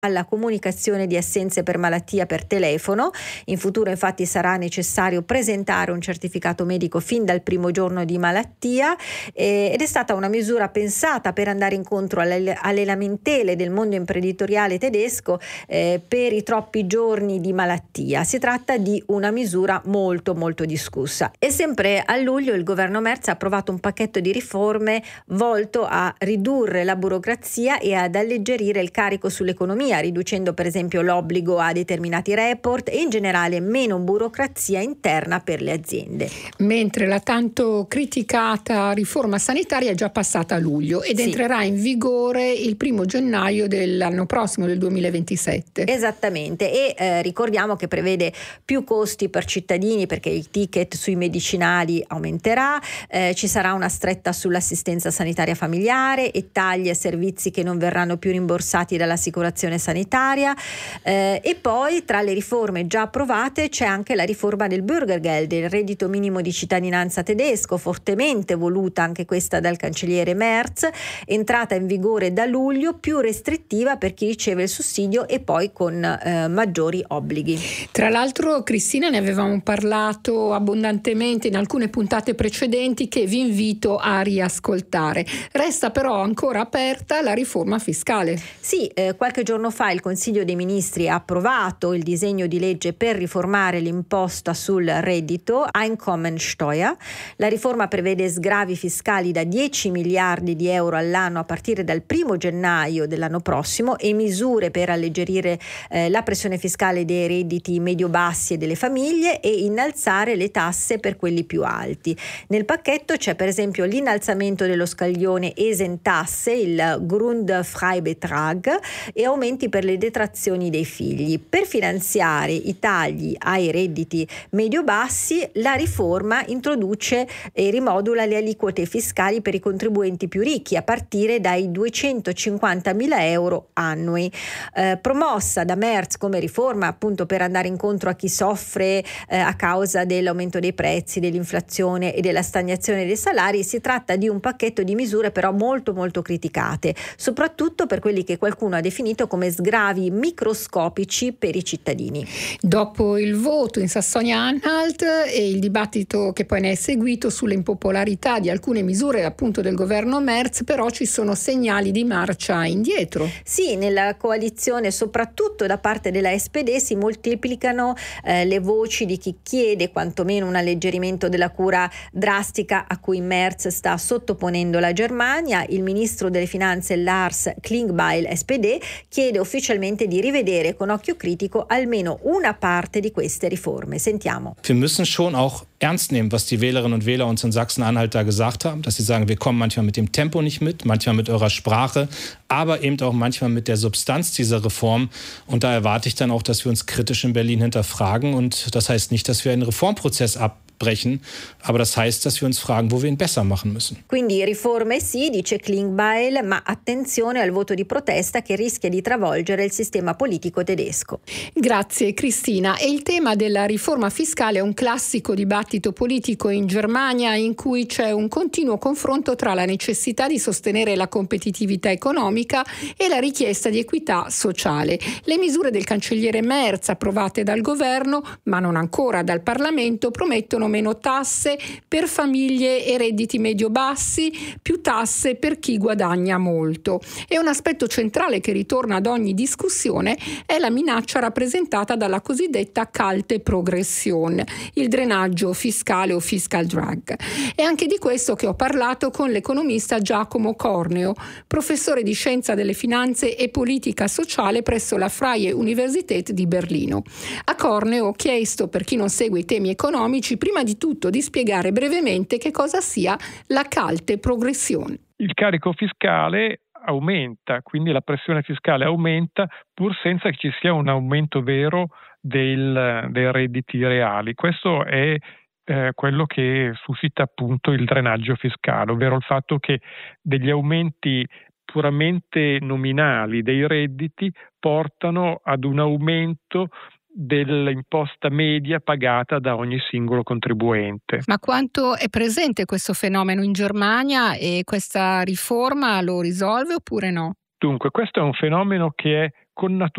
alla comunicazione di assenze per malattia per telefono. In futuro infatti sarà necessario presentare un certificato medico fin dal primo giorno di malattia ed è stata una misura pensata per andare incontro alle lamentele del mondo imprenditoriale tedesco per i troppi giorni di malattia. Si tratta di una misura molto molto discussa. E sempre a luglio il governo Merz ha approvato un pacchetto di riforme volto a ridurre la burocrazia e ad alleggerire il carico sull'economia, riducendo per esempio l'obbligo a determinati report e in generale meno burocrazia interna per le aziende. Mentre la tanto criticata riforma sanitaria è già passata a luglio ed entrerà in vigore il 1 gennaio dell'anno prossimo, del 2027. Esattamente, e ricordiamo che prevede più costi per cittadini perché il ticket sui medicinali aumenterà, ci sarà una stretta sull'assistenza sanitaria familiare e tagli a servizi che non verranno più rimborsati dall'assicurazione sanitaria, e poi tra le riforme già approvate c'è anche la riforma del Bürgergeld, il reddito minimo di cittadinanza tedesco, fortemente voluta anche questa dal cancelliere Merz, entrata in vigore da luglio, più restrittiva per chi riceve il sussidio e poi con maggiori obblighi. Tra l'altro, Cristina, ne avevamo parlato abbondantemente in alcune puntate precedenti che vi invito a riascoltare. Resta però ancora aperta la riforma fiscale. Sì, qualche giorno fa il Consiglio dei Ministri ha approvato il disegno di legge per riformare l'imposta sul reddito, Einkommensteuer. La riforma prevede sgravi fiscali da 10 miliardi di euro all'anno a partire dal 1 gennaio dell'anno prossimo e misure per alleggerire la pressione fiscale dei redditi medio-bassi e delle famiglie e innalzare le tasse per quelli più alti. Nel pacchetto c'è per esempio l'innalzamento dello scaglione esentasse, il Grundfreibetrag, e aumenti per le detrazioni dei figli. Per finanziare i tagli ai redditi medio-bassi, la riforma introduce e rimodula le aliquote fiscali per i contribuenti più ricchi a partire dai 250.000 euro annui. Promossa da Merz come riforma appunto per andare incontro a chi soffre a causa dell'aumento dei prezzi, dell'inflazione e della stagnazione dei salari, si tratta di un pacchetto di misure però molto molto criticate, soprattutto per quelli che qualcuno ha definito come sgravi microscopici per i cittadini. Dopo il voto in Sassonia-Anhalt e il dibattito che poi ne è seguito sulle impopolarità di alcune misure appunto del governo Merz, però ci sono segnali di marcia indietro. Sì, nella coalizione, soprattutto da parte della SPD, si moltiplicano le voci di chi chiede quantomeno un alleggerimento della cura drastica a cui Merz sta sottoponendo la Germania. Il ministro delle finanze Lars Klingbeil, SPD, chiede ufficialmente di rivedere con occhio critico almeno una parte di queste riforme. Sentiamo. Wir müssen schon auch ernst nehmen, was die Wählerinnen und Wähler uns in Sachsen-Anhalt da gesagt haben, dass sie sagen, wir kommen manchmal mit dem Tempo nicht mit, manchmal mit eurer Sprache, aber eben auch manchmal mit der Substanz dieser Reform. Und da erwarte ich dann auch, dass wir uns kritisch in Berlin hinterfragen. Und das heißt nicht, dass wir einen Reformprozess abbrechen, aber das heißt, dass wir uns fragen, wo wir ihn besser machen müssen. Quindi riforme sì, dice Klingbeil, ma attenzione al voto di protesta che rischia di travolgere il sistema politico tedesco. Grazie Cristina. E il tema della riforma fiscale è un classico dibattito politico in Germania in cui c'è un continuo confronto tra la necessità di sostenere la competitività economica e la richiesta di equità sociale. Le misure del cancelliere Merz, approvate dal governo ma non ancora dal Parlamento, promettono meno tasse per famiglie e redditi medio-bassi, più tasse per chi guadagna molto. E un aspetto centrale che ritorna ad ogni discussione è la minaccia rappresentata dalla cosiddetta kalte Progression, il drenaggio fiscale o fiscal drag. È anche di questo che ho parlato con l'economista Giacomo Corneo, professore di scienza delle finanze e politica sociale presso la Freie Universität di Berlino. A Corneo ho chiesto, per chi non segue i temi economici, prima di tutto di spiegare brevemente che cosa sia la kalte Progression. Il carico fiscale aumenta, quindi la pressione fiscale aumenta pur senza che ci sia un aumento vero dei redditi reali. Questo è quello che suscita appunto il drenaggio fiscale, ovvero il fatto che degli aumenti puramente nominali dei redditi portano ad un aumento dell'imposta media pagata da ogni singolo contribuente. Ma quanto è presente questo fenomeno in Germania e questa riforma lo risolve oppure no? Dunque, questo è un fenomeno che è connaturato